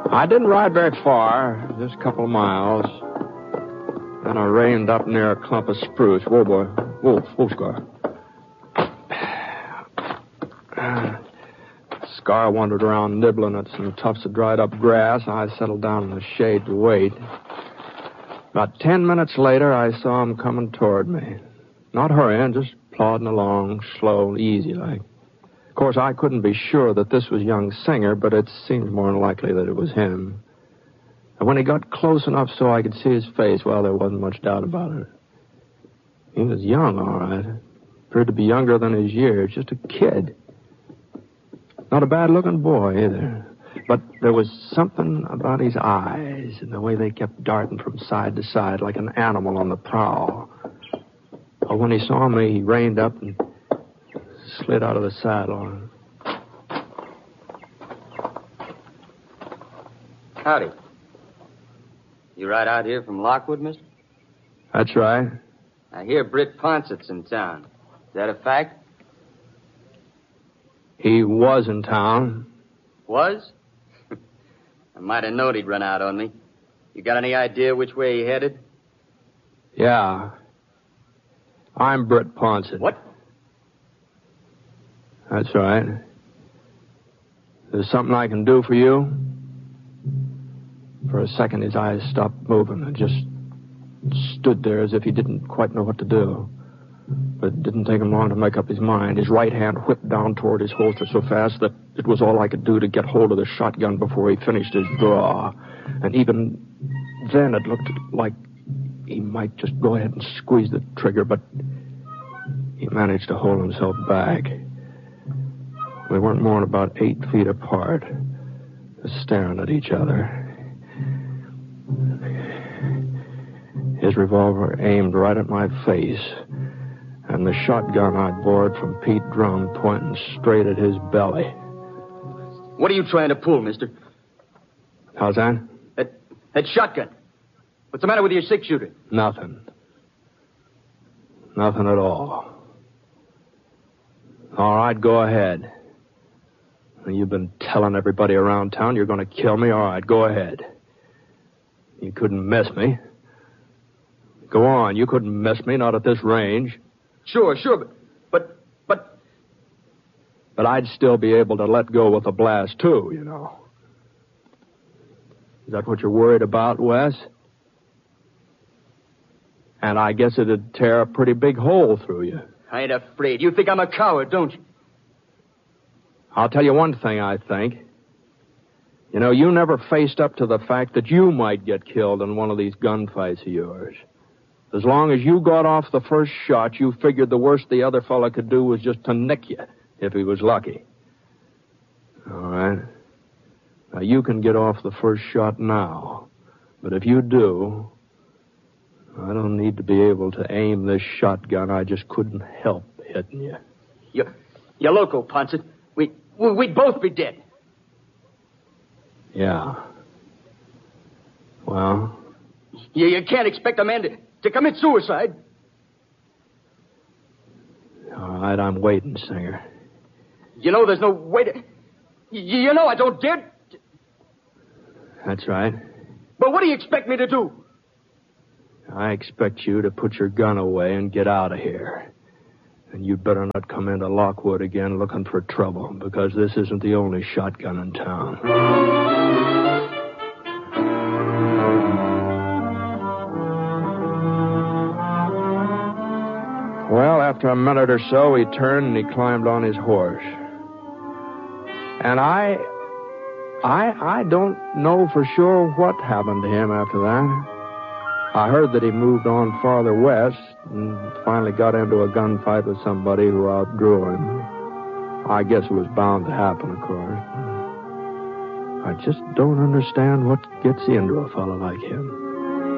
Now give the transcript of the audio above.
I didn't ride very far, just a couple of miles. Then I reined up near a clump of spruce. Whoa, boy. Whoa, Scar. Scar wandered around nibbling at some tufts of dried up grass. I settled down in the shade to wait. About 10 minutes later, I saw him coming toward me. Not hurrying, just plodding along, slow, easy like. Of course, I couldn't be sure that this was young Singer, but it seemed more than likely that it was him. And when he got close enough so I could see his face, well, there wasn't much doubt about it. He was young, all right. Appeared to be younger than his years, just a kid. Not a bad-looking boy, either. But there was something about his eyes and the way they kept darting from side to side like an animal on the prowl. Well, when he saw me, he reined up and slid out of the saddle. Howdy. You right out here from Lockwood, mister? That's right. I hear Britt Ponsett's in town. Is that a fact? He was in town. Was? I might have known he'd run out on me. You got any idea which way he headed? Yeah. I'm Britt Ponsett. What? That's right. There's something I can do for you? For a second, his eyes stopped moving and just stood there as if he didn't quite know what to do. But it didn't take him long to make up his mind. His right hand whipped down toward his holster so fast that it was all I could do to get hold of the shotgun before he finished his draw. And even then, it looked like he might just go ahead and squeeze the trigger, but he managed to hold himself back. We weren't more than about 8 feet apart, just staring at each other. His revolver aimed right at my face, and the shotgun I'd borrowed from Pete Drum pointing straight at his belly. What are you trying to pull, mister? How's that? That shotgun. What's the matter with your six-shooter? Nothing. Nothing at all. All right, go ahead. You've been telling everybody around town you're going to kill me. All right, go ahead. You couldn't miss me. Go on, you couldn't miss me, not at this range. Sure, but... But I'd still be able to let go with a blast, too, you know. Is that what you're worried about, Wes? And I guess it'd tear a pretty big hole through you. I ain't afraid. You think I'm a coward, don't you? I'll tell you one thing, I think. You know, you never faced up to the fact that you might get killed in one of these gunfights of yours. As long as you got off the first shot, you figured the worst the other fella could do was just to nick you, if he was lucky. All right. Now, you can get off the first shot now. But if you do, I don't need to be able to aim this shotgun. I just couldn't help hitting you. You're loco, Ponsett. We'd both be dead. Yeah. Well? You can't expect a man to commit suicide. All right, I'm waiting, Singer. You know there's no way to... You know I don't dare... That's right. But what do you expect me to do? I expect you to put your gun away and get out of here. And you'd better not come into Lockwood again looking for trouble, because this isn't the only shotgun in town. Well, after a minute or so, he turned and he climbed on his horse. And I don't know for sure what happened to him after that. I heard that he moved on farther west and finally got into a gunfight with somebody who outdrew him. I guess it was bound to happen, of course. I just don't understand what gets into a fellow like him.